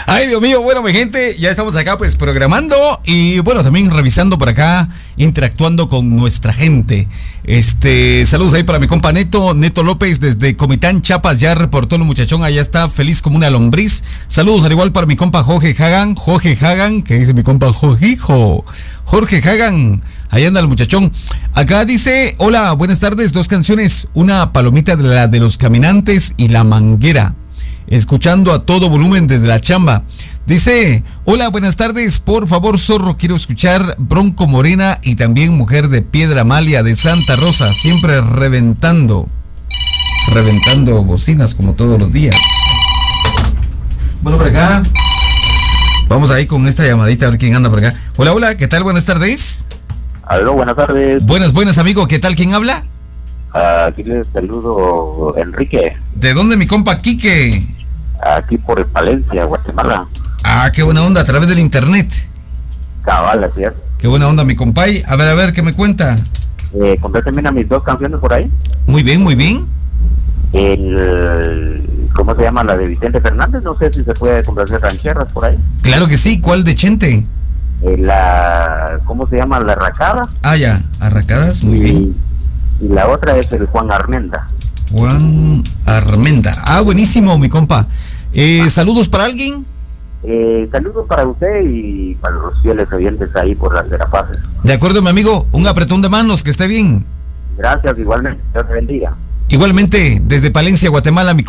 Ay, Dios mío, bueno, mi gente, ya estamos acá pues programando y bueno, también revisando por acá, interactuando con nuestra gente. Saludos ahí para mi compa Neto López desde Comitán, Chiapas, ya reportó el muchachón, allá está feliz como una lombriz. Saludos al igual para mi compa Jorge Hagan, que dice mi compa Jorge Hagan. Ahí anda el muchachón. Acá dice, hola, buenas tardes, 2 canciones, una palomita de la de los caminantes y La Manguera. Escuchando a todo volumen desde la chamba. Dice, hola, buenas tardes, por favor, zorro, quiero escuchar Bronco Morena y también Mujer de Piedra Malia de Santa Rosa, siempre reventando bocinas como todos los días. Bueno, por acá, vamos ahí con esta llamadita a ver quién anda por acá. Hola, ¿qué tal? Buenas tardes. Aló, buenas tardes. Buenas, amigo, ¿qué tal? ¿Quién habla? Aquí les saludo, Enrique. ¿De dónde, mi compa Quique? Aquí por Palencia, Guatemala. Ah, qué buena onda, a través del internet. Cabal, así es. Qué buena onda, mi compay. A ver, ¿qué me cuenta? Complétenme a mis 2 canciones por ahí. Muy bien. ¿Cómo se llama? La de Vicente Fernández, no sé si se puede complacer rancheras por ahí. Claro que sí, ¿cuál de Chente? ¿Cómo se llama? La Arracada. Ah, ya, Arracadas, muy bien. Y la otra es el Juan Armenda. Juan Armenda. Ah, buenísimo, mi compa. ¿Saludos para alguien? Saludos para usted y para los fieles oyentes ahí por las Verapaces. De acuerdo, mi amigo, un apretón de manos, que esté bien. Gracias, igualmente, Dios te bendiga. Igualmente, desde Palencia, Guatemala, mi